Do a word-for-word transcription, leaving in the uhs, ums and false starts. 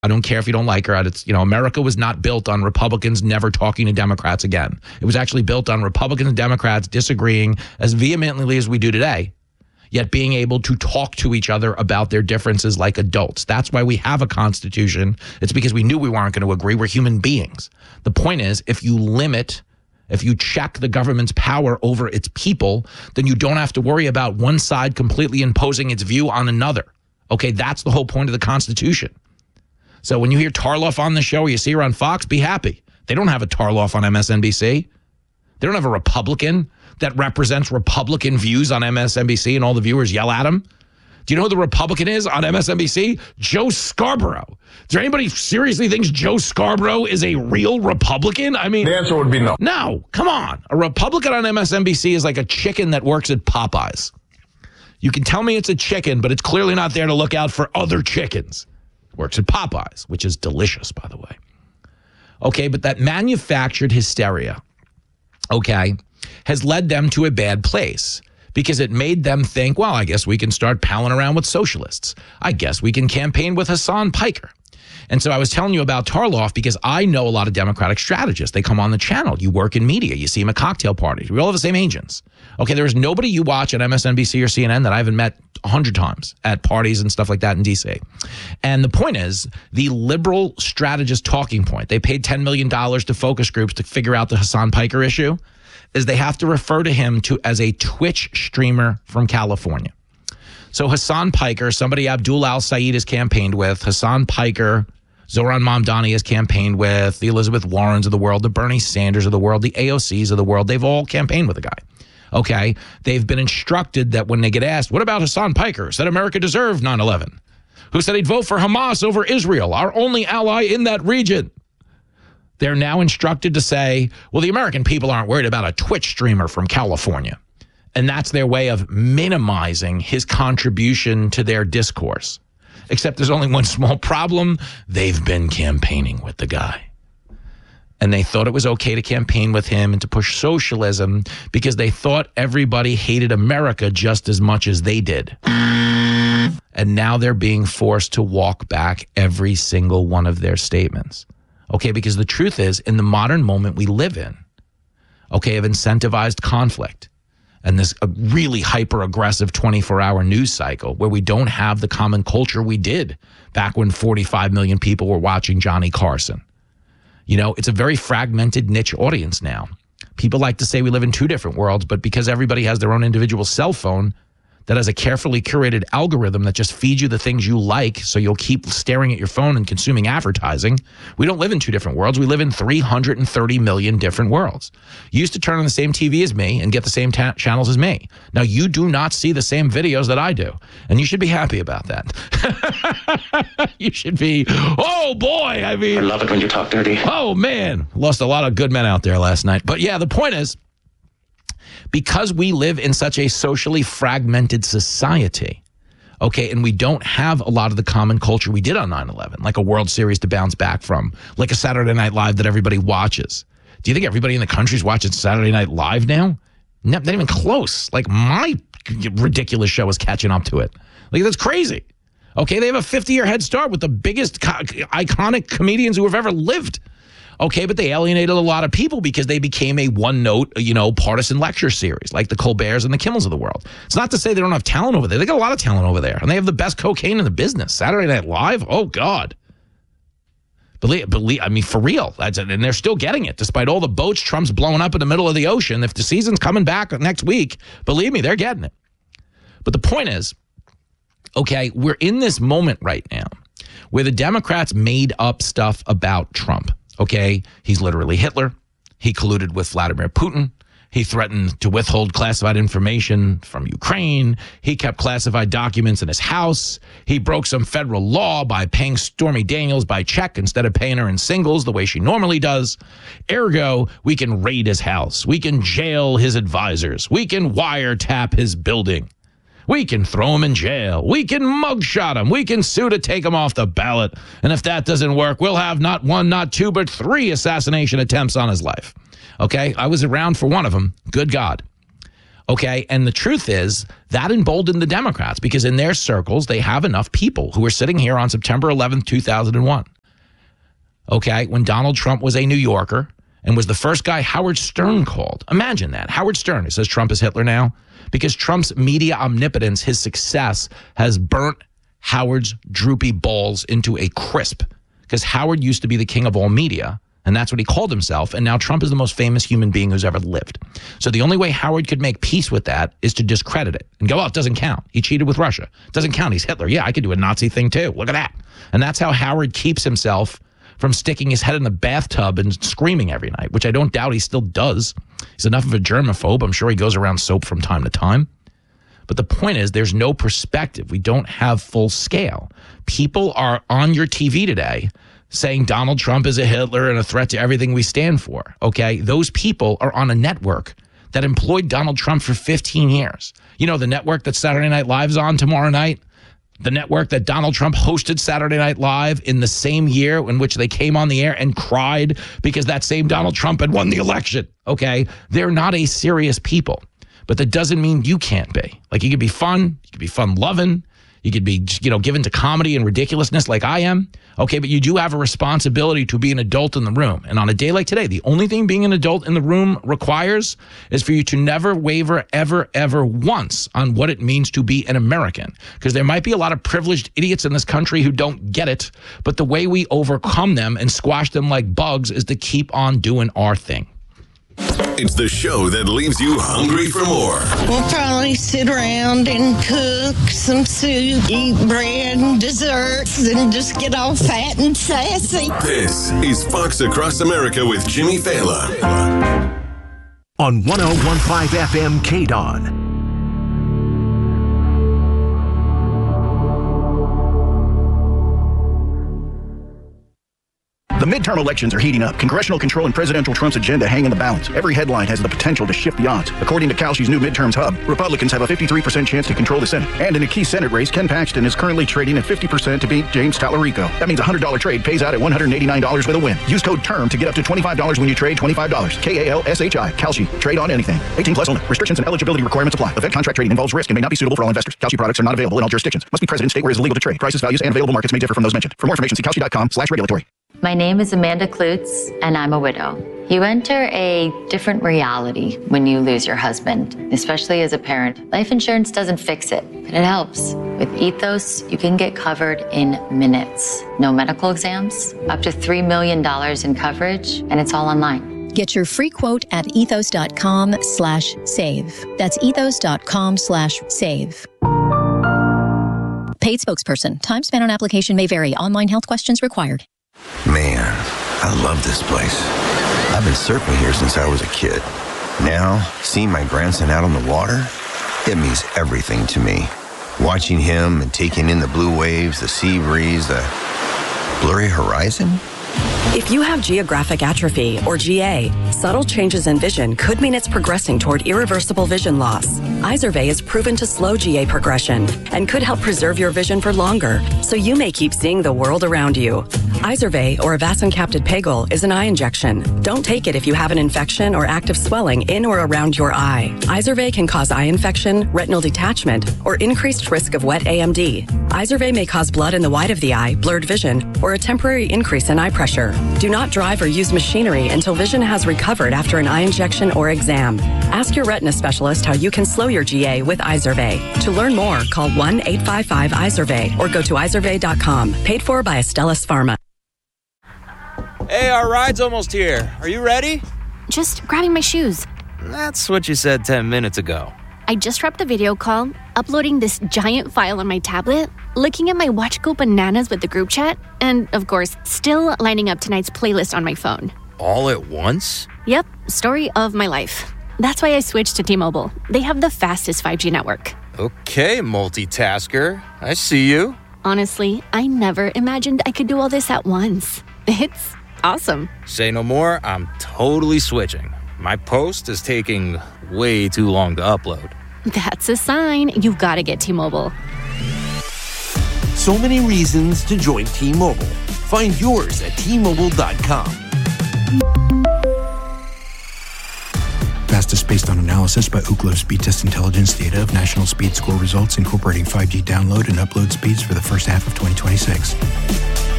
I don't care if you don't like her. It's, you know, America was not built on Republicans never talking to Democrats again. It was actually built on Republicans and Democrats disagreeing as vehemently as we do today, yet being able to talk to each other about their differences like adults. That's why we have a constitution. It's because we knew we weren't going to agree. We're human beings. The point is, if you limit, if you check the government's power over its people, then you don't have to worry about one side completely imposing its view on another. Okay, that's the whole point of the Constitution. So when you hear Tarloff on the show or you see her on Fox, be happy. They don't have a Tarloff on M S N B C. They don't have a Republican that represents Republican views on M S N B C and all the viewers yell at him. Do you know who the Republican is on M S N B C? Joe Scarborough. Is there anybody seriously thinks Joe Scarborough is a real Republican? I mean, the answer would be no. No, come on. A Republican on M S N B C is like a chicken that works at Popeyes. You can tell me it's a chicken, but it's clearly not there to look out for other chickens. Works at Popeyes, which is delicious, by the way. Okay, but that manufactured hysteria, okay, has led them to a bad place because it made them think, well, I guess we can start palling around with socialists. I guess we can campaign with Hassan Piker. And so I was telling you about Tarloff because I know a lot of Democratic strategists. They come on the channel. You work in media. You see them at cocktail parties. We all have the same agents. Okay, there is nobody you watch at M S N B C or C N N that I haven't met a hundred times at parties and stuff like that in D C. And the point is, the liberal strategist talking point, they paid ten million dollars to focus groups to figure out the Hassan Piker issue, is they have to refer to him to as a Twitch streamer from California. So Hassan Piker, somebody Abdul Al-Sayed has campaigned with, Hassan Piker, Zohran Mamdani has campaigned with, the Elizabeth Warrens of the world, the Bernie Sanders of the world, the A O Cs of the world, they've all campaigned with the guy. Okay, they've been instructed that when they get asked, what about Hassan Piker? Said America deserved nine eleven. Who said he'd vote for Hamas over Israel, our only ally in that region? They're now instructed to say, well, the American people aren't worried about a Twitch streamer from California. And that's their way of minimizing his contribution to their discourse. Except there's only one small problem. They've been campaigning with the guy. And they thought it was okay to campaign with him and to push socialism because they thought everybody hated America just as much as they did. And now they're being forced to walk back every single one of their statements. Okay, because the truth is, in the modern moment we live in, okay, of incentivized conflict and this uh, really hyper-aggressive twenty-four hour news cycle where we don't have the common culture we did back when forty-five million people were watching Johnny Carson. You know, it's a very fragmented niche audience now. People like to say we live in two different worlds, but because everybody has their own individual cell phone that has a carefully curated algorithm that just feeds you the things you like, so you'll keep staring at your phone and consuming advertising. We don't live in two different worlds. We live in three hundred thirty million different worlds. You used to turn on the same T V as me and get the same ta- channels as me. Now, you do not see the same videos that I do, and you should be happy about that. You should be, oh, boy, I mean. I love it when you talk dirty. Oh, man. Lost a lot of good men out there last night. But, yeah, the point is, because we live in such a socially fragmented society, okay, and we don't have a lot of the common culture we did on nine eleven, like a World Series to bounce back from, like a Saturday Night Live that everybody watches. Do you think everybody in the country is watching Saturday Night Live now? No, not even close. Like, my ridiculous show is catching up to it. Like, that's crazy. Okay, they have a fifty-year head start with the biggest co- iconic comedians who have ever lived. Okay, but they alienated a lot of people because they became a one-note, you know, partisan lecture series, like the Colberts and the Kimmels of the world. It's not to say they don't have talent over there. They got a lot of talent over there, and they have the best cocaine in the business. Saturday Night Live? Oh, God. Believe, believe, I mean, for real. That's, and they're still getting it, despite all the boats Trump's blowing up in the middle of the ocean. If the season's coming back next week, believe me, they're getting it. But the point is, okay, we're in this moment right now where the Democrats made up stuff about Trump. Okay, he's literally Hitler. He colluded with Vladimir Putin. He threatened to withhold classified information from Ukraine. He kept classified documents in his house. He broke some federal law by paying Stormy Daniels by check instead of paying her in singles the way she normally does. Ergo, we can raid his house. We can jail his advisors. We can wiretap his building. We can throw him in jail. We can mugshot him. We can sue to take him off the ballot. And if that doesn't work, we'll have not one, not two, but three assassination attempts on his life. Okay? I was around for one of them. Good God. Okay. And the truth is that emboldened the Democrats because in their circles, they have enough people who are sitting here on September eleventh, two thousand one. Okay. When Donald Trump was a New Yorker and was the first guy Howard Stern called. Imagine that. Howard Stern, who says Trump is Hitler now, because Trump's media omnipotence, his success, has burnt Howard's droopy balls into a crisp. Because Howard used to be the king of all media, and that's what he called himself, and now Trump is the most famous human being who's ever lived. So the only way Howard could make peace with that is to discredit it and go, oh, it doesn't count. He cheated with Russia. It doesn't count. He's Hitler. Yeah, I could do a Nazi thing too. Look at that. And that's how Howard keeps himself from sticking his head in the bathtub and screaming every night, which I don't doubt he still does. He's enough of a germaphobe. I'm sure he goes around soap from time to time. But the point is, there's no perspective. We don't have full scale. People are on your T V today saying Donald Trump is a Hitler and a threat to everything we stand for. Okay, those people are on a network that employed Donald Trump for fifteen years. You know, the network that Saturday Night Live's on tomorrow night? The network that Donald Trump hosted Saturday Night Live in the same year in which they came on the air and cried because that same Donald Trump had won the election. Okay, they're not a serious people. But that doesn't mean you can't be. Like, you could be fun, you could be fun-loving, you could be, you know, given to comedy and ridiculousness like I am. Okay, but you do have a responsibility to be an adult in the room. And on a day like today, the only thing being an adult in the room requires is for you to never waver ever, ever once on what it means to be an American. Because there might be a lot of privileged idiots in this country who don't get it, but the way we overcome them and squash them like bugs is to keep on doing our thing. It's the show that leaves you hungry for more. We'll probably sit around and cook some soup, eat bread and desserts, and just get all fat and sassy. This is Fox Across America with Jimmy Fallon. On one oh one point five F M K D O N. The midterm elections are heating up. Congressional control and presidential Trump's agenda hang in the balance. Every headline has the potential to shift the odds. According to Kalshi's new midterms hub, Republicans have a fifty-three percent chance to control the Senate. And in a key Senate race, Ken Paxton is currently trading at fifty percent to beat James Tallarico. That means a one hundred dollars trade pays out at one hundred eighty-nine dollars with a win. Use code TERM to get up to twenty-five dollars when you trade twenty-five dollars. K A L S H I. Kalshi. Trade on anything. eighteen plus only. Restrictions and eligibility requirements apply. Event contract trading involves risk and may not be suitable for all investors. Kalshi products are not available in all jurisdictions. Must be present in state where it is illegal to trade. Prices, values, and available markets may differ from those mentioned. For more information, see Kalshi.com slash regulatory. My name is Amanda Klutz, and I'm a widow. You enter a different reality when you lose your husband, especially as a parent. Life insurance doesn't fix it, but it helps. With Ethos, you can get covered in minutes. No medical exams, up to three million dollars in coverage, and it's all online. Get your free quote at ethos.com slash save. That's ethos.com slash save. Paid spokesperson. Time spent on application may vary. Online health questions required. Man, I love this place. I've been surfing here since I was a kid. Now, seeing my grandson out on the water, it means everything to me. Watching him and taking in the blue waves, the sea breeze, the blurry horizon. If you have geographic atrophy, or G A, subtle changes in vision could mean it's progressing toward irreversible vision loss. Izervay is proven to slow G A progression and could help preserve your vision for longer, so you may keep seeing the world around you. Izervay, or avacincaptad pegol, is an eye injection. Don't take it if you have an infection or active swelling in or around your eye. Izervay can cause eye infection, retinal detachment, or increased risk of wet A M D. Izervay may cause blood in the white of the eye, blurred vision, or a temporary increase in eye pressure. Do not drive or use machinery until vision has recovered after an eye injection or exam. Ask your retina specialist how you can slow your G A with Izervay. To learn more, call one eight five five Izervay or go to izervay dot com. Paid for by Astellas Pharma. Hey, our ride's almost here. Are you ready? Just grabbing my shoes. That's what you said ten minutes ago. I just wrapped a video call, uploading this giant file on my tablet, looking at my watch go bananas with the group chat, and, of course, still lining up tonight's playlist on my phone. All at once? Yep, story of my life. That's why I switched to T-Mobile. They have the fastest five G network. Okay, multitasker. I see you. Honestly, I never imagined I could do all this at once. It's awesome. Say no more, I'm totally switching. My post is taking way too long to upload. That's a sign. You've got to get T-Mobile. So many reasons to join T-Mobile. Find yours at T Mobile dot com. Fast forecast is based on analysis by Ookla Speed Test Intelligence data of national speed score results incorporating five G download and upload speeds for the first half of twenty twenty-six.